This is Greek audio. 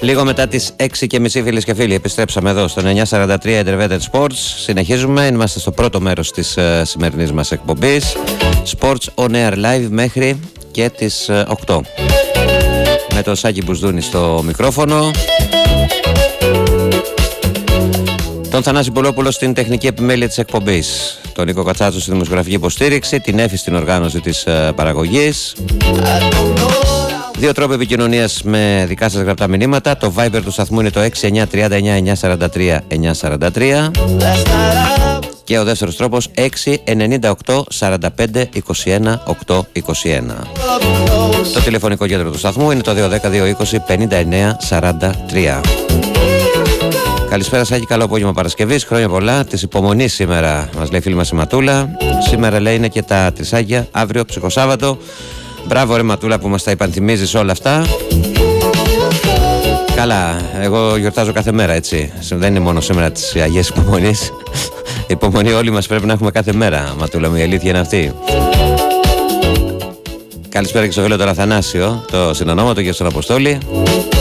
Λίγο μετά τις 6.30, φίλες και φίλοι, επιστρέψαμε εδώ στο 943 Interveted Sports. Συνεχίζουμε, είμαστε στο πρώτο μέρος της σημερινής μας εκπομπής Sports On Air Live μέχρι και τις 8. Με τον Σάκη Μπουσδούνη στο μικρόφωνο, τον Θανάση Πολόπουλο στην τεχνική επιμέλεια της εκπομπής, τον Νίκο Κατσάτσο στη δημοσιογραφική υποστήριξη, την Έφη στην οργάνωση της παραγωγής. Δύο τρόποι επικοινωνίας με δικά σας γραπτά μηνύματα. Το Viber του σταθμού είναι το 6939-943-943 και ο δεύτερος τρόπος 698-45-21-821. Το τηλεφωνικό κέντρο του σταθμού είναι το 210-220-59-43. Καλησπέρα Σάκη, καλό απόγευμα Παρασκευής, χρόνια πολλά, της υπομονής σήμερα, μας λέει η φίλη μας η Ματούλα. Σήμερα λέει είναι και τα Τρισάγια, αύριο ψυχοσάββατο. Μπράβο ρε Ματούλα που μας τα υπενθυμίζεις όλα αυτά. Καλά, εγώ γιορτάζω κάθε μέρα, έτσι. Δεν είναι μόνο σήμερα της Αγίας Υπομονής. Υπομονή όλοι μας πρέπει να έχουμε κάθε μέρα, Ματούλα μου, η αλήθεια είναι αυτή. Καλησπέρα και στο φίλο τον Αθανάσιο, το συνονόματο και στον Αποστόλη.